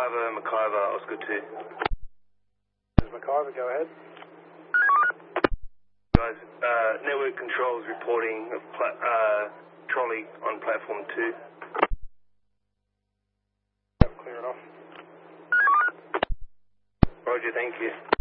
McIver, Oscar 2. McIver, go ahead. Guys, network controls reporting a trolley on platform 2. Clear enough. Roger, thank you.